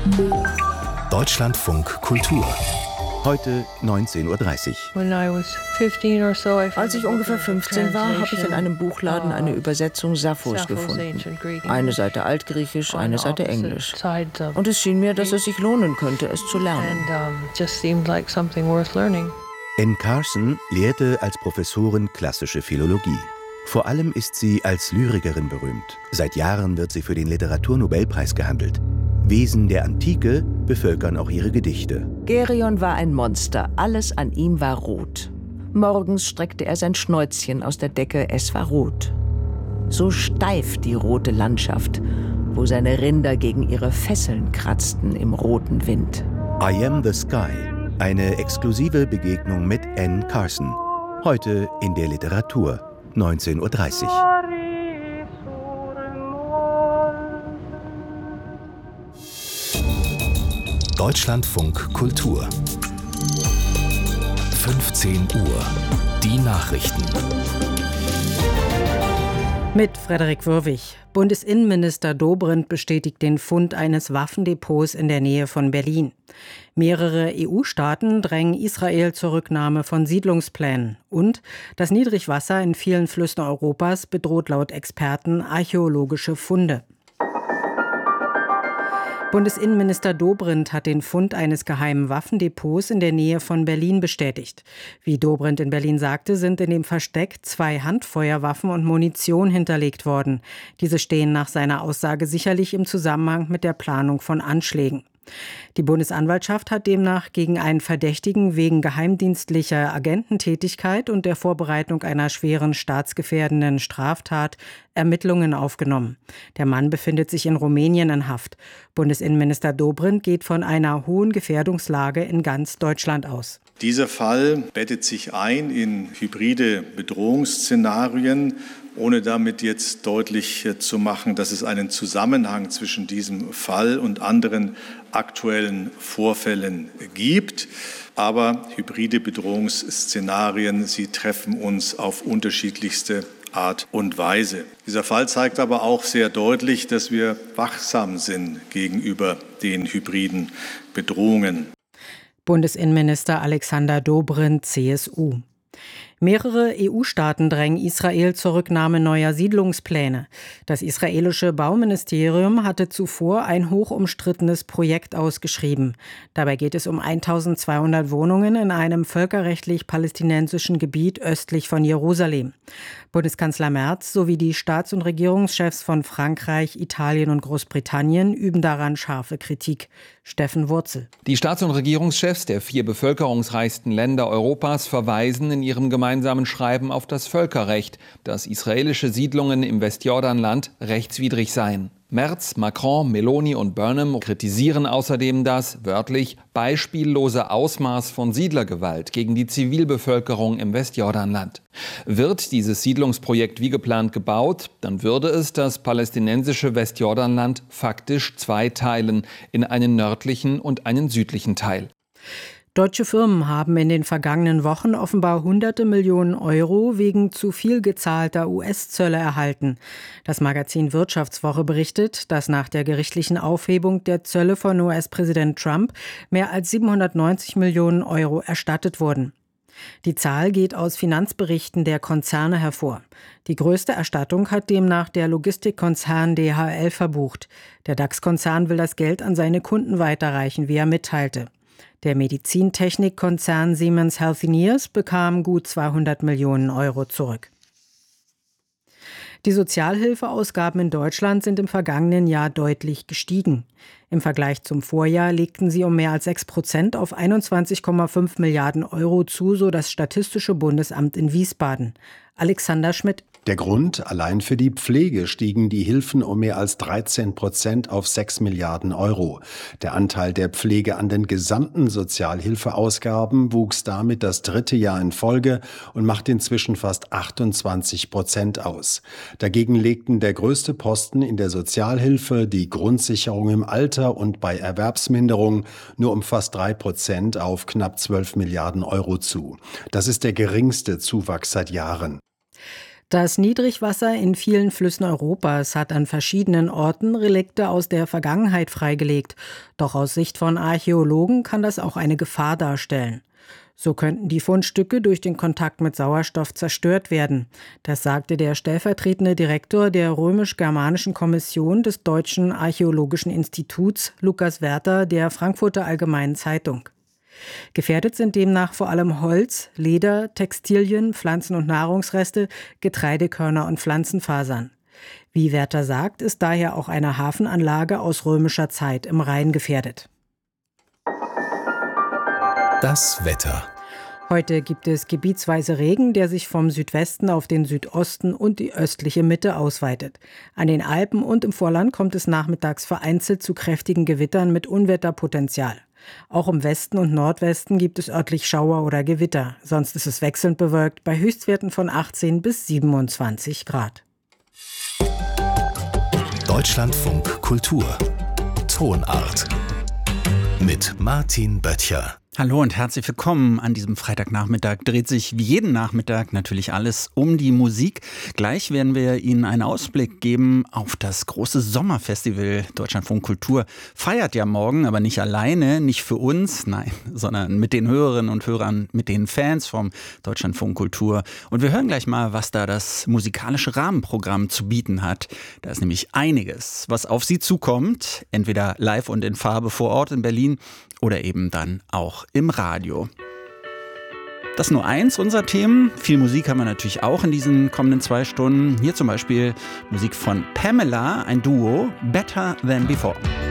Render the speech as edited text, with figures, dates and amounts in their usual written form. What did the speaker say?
Deutschlandfunk Kultur. Heute 19:30 Uhr. Als ich ungefähr 15 war, habe ich in einem Buchladen eine Übersetzung Sapphos gefunden. Eine Seite Altgriechisch, eine Seite Englisch. Und es schien mir, dass es sich lohnen könnte, es zu lernen. Anne Carson lehrte als Professorin klassische Philologie. Vor allem ist sie als Lyrikerin berühmt. Seit Jahren wird sie für den Literaturnobelpreis gehandelt. Wesen der Antike bevölkern auch ihre Gedichte. Gerion war ein Monster, alles an ihm war rot. Morgens streckte er sein Schnäuzchen aus der Decke, es war rot. So steif die rote Landschaft, wo seine Rinder gegen ihre Fesseln kratzten im roten Wind. I Am the Sky, eine exklusive Begegnung mit Anne Carson. Heute in der Literatur, 19:30 Uhr. Deutschlandfunk Kultur. 15 Uhr. Die Nachrichten. Mit Frederik Würwig. Bundesinnenminister Dobrindt bestätigt den Fund eines Waffendepots in der Nähe von Berlin. Mehrere EU-Staaten drängen Israel zur Rücknahme von Siedlungsplänen. Und das Niedrigwasser in vielen Flüssen Europas bedroht laut Experten archäologische Funde. Bundesinnenminister Dobrindt hat den Fund eines geheimen Waffendepots in der Nähe von Berlin bestätigt. Wie Dobrindt in Berlin sagte, sind in dem Versteck 2 Handfeuerwaffen und Munition hinterlegt worden. Diese stehen nach seiner Aussage sicherlich im Zusammenhang mit der Planung von Anschlägen. Die Bundesanwaltschaft hat demnach gegen einen Verdächtigen wegen geheimdienstlicher Agententätigkeit und der Vorbereitung einer schweren staatsgefährdenden Straftat Ermittlungen aufgenommen. Der Mann befindet sich in Rumänien in Haft. Bundesinnenminister Dobrindt geht von einer hohen Gefährdungslage in ganz Deutschland aus. Dieser Fall bettet sich ein in hybride Bedrohungsszenarien, ohne damit jetzt deutlich zu machen, dass es einen Zusammenhang zwischen diesem Fall und anderen aktuellen Vorfällen gibt. Aber hybride Bedrohungsszenarien, sie treffen uns auf unterschiedlichste Art und Weise. Dieser Fall zeigt aber auch sehr deutlich, dass wir wachsam sind gegenüber den hybriden Bedrohungen. Bundesinnenminister Alexander Dobrindt, CSU. Mehrere EU-Staaten drängen Israel zur Rücknahme neuer Siedlungspläne. Das israelische Bauministerium hatte zuvor ein hochumstrittenes Projekt ausgeschrieben. Dabei geht es um 1200 Wohnungen in einem völkerrechtlich-palästinensischen Gebiet östlich von Jerusalem. Bundeskanzler Merz sowie die Staats- und Regierungschefs von Frankreich, Italien und Großbritannien üben daran scharfe Kritik. Steffen Wurzel. Die Staats- und Regierungschefs der 4 bevölkerungsreichsten Länder Europas verweisen in ihrem gemeinsamen Schreiben auf das Völkerrecht, dass israelische Siedlungen im Westjordanland rechtswidrig seien. Merz, Macron, Meloni und Burnham kritisieren außerdem das, wörtlich, beispiellose Ausmaß von Siedlergewalt gegen die Zivilbevölkerung im Westjordanland. Wird dieses Siedlungsprojekt wie geplant gebaut, dann würde es das palästinensische Westjordanland faktisch zweiteilen in einen nördlichen und einen südlichen Teil. Deutsche Firmen haben in den vergangenen Wochen offenbar hunderte Millionen Euro wegen zu viel gezahlter US-Zölle erhalten. Das Magazin Wirtschaftswoche berichtet, dass nach der gerichtlichen Aufhebung der Zölle von US-Präsident Trump mehr als 790 Millionen Euro erstattet wurden. Die Zahl geht aus Finanzberichten der Konzerne hervor. Die größte Erstattung hat demnach der Logistikkonzern DHL verbucht. Der DAX-Konzern will das Geld an seine Kunden weiterreichen, wie er mitteilte. Der Medizintechnikkonzern Siemens Healthineers bekam gut 200 Millionen Euro zurück. Die Sozialhilfeausgaben in Deutschland sind im vergangenen Jahr deutlich gestiegen. Im Vergleich zum Vorjahr legten sie um mehr als 6% auf 21,5 Milliarden Euro zu, so das Statistische Bundesamt in Wiesbaden. Alexander Schmidt. Der Grund: allein für die Pflege stiegen die Hilfen um mehr als 13% auf 6 Milliarden Euro. Der Anteil der Pflege an den gesamten Sozialhilfeausgaben wuchs damit das 3. Jahr in Folge und macht inzwischen fast 28% aus. Dagegen legten der größte Posten in der Sozialhilfe, die Grundsicherung im Alter und bei Erwerbsminderung nur um fast 3% auf knapp 12 Milliarden Euro zu. Das ist der geringste Zuwachs seit Jahren. Das Niedrigwasser in vielen Flüssen Europas hat an verschiedenen Orten Relikte aus der Vergangenheit freigelegt. Doch aus Sicht von Archäologen kann das auch eine Gefahr darstellen. So könnten die Fundstücke durch den Kontakt mit Sauerstoff zerstört werden. Das sagte der stellvertretende Direktor der Römisch-Germanischen Kommission des Deutschen Archäologischen Instituts, Lukas Werther, der Frankfurter Allgemeinen Zeitung. Gefährdet sind demnach vor allem Holz, Leder, Textilien, Pflanzen- und Nahrungsreste, Getreidekörner und Pflanzenfasern. Wie Werther sagt, ist daher auch eine Hafenanlage aus römischer Zeit im Rhein gefährdet. Das Wetter. Heute gibt es gebietsweise Regen, der sich vom Südwesten auf den Südosten und die östliche Mitte ausweitet. An den Alpen und im Vorland kommt es nachmittags vereinzelt zu kräftigen Gewittern mit Unwetterpotenzial. Auch im Westen und Nordwesten gibt es örtlich Schauer oder Gewitter. Sonst ist es wechselnd bewölkt bei Höchstwerten von 18 bis 27 Grad. Deutschlandfunk Kultur. Tonart. Mit Martin Böttcher. Hallo und herzlich willkommen. An diesem Freitagnachmittag dreht sich wie jeden Nachmittag natürlich alles um die Musik. Gleich werden wir Ihnen einen Ausblick geben auf das große Sommerfestival Deutschlandfunk Kultur. Feiert ja morgen, aber nicht alleine, nicht für uns, nein, sondern mit den Hörerinnen und Hörern, mit den Fans vom Deutschlandfunk Kultur. Und wir hören gleich mal, was da das musikalische Rahmenprogramm zu bieten hat. Da ist nämlich einiges, was auf Sie zukommt, entweder live und in Farbe vor Ort in Berlin oder eben dann auch im Radio. Das ist nur eins unserer Themen. Viel Musik haben wir natürlich auch in diesen kommenden 2 Stunden. Hier zum Beispiel Musik von Pamela, ein Duo, Better Than Before.